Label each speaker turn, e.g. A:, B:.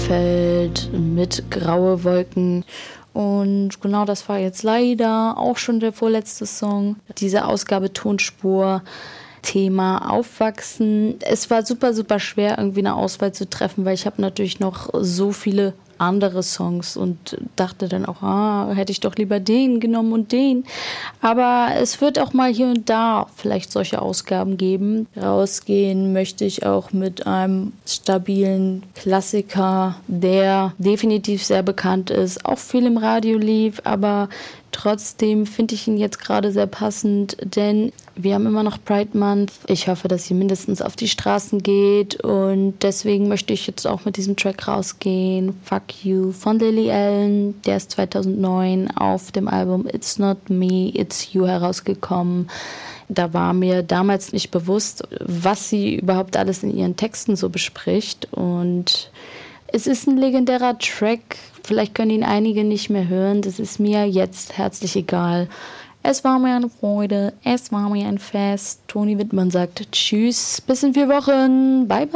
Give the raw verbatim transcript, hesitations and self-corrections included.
A: Bielefeld mit graue Wolken. Und genau das war jetzt leider auch schon der vorletzte Song. Diese Ausgabe Tonspur, Thema Aufwachsen. Es war super, super schwer, irgendwie eine Auswahl zu treffen, weil ich habe natürlich noch so viele andere Songs und dachte dann auch, ah, hätte ich doch lieber den genommen und den. Aber es wird auch mal hier und da vielleicht solche Ausgaben geben. Rausgehen möchte ich auch mit einem stabilen Klassiker, der definitiv sehr bekannt ist, auch viel im Radio lief, aber trotzdem finde ich ihn jetzt gerade sehr passend, denn wir haben immer noch Pride Month. Ich hoffe, dass ihr mindestens auf die Straßen geht und deswegen möchte ich jetzt auch mit diesem Track rausgehen. Fuck You von Lily Allen. Der ist zweitausendneun auf dem Album It's Not Me, It's You herausgekommen. Da war mir damals nicht bewusst, was sie überhaupt alles in ihren Texten so bespricht und es ist ein legendärer Track. Vielleicht können ihn einige nicht mehr hören. Das ist mir jetzt herzlich egal. Es war mir eine Freude. Es war mir ein Fest. Toni Wittmann sagt Tschüss. Bis in vier Wochen. Bye, bye.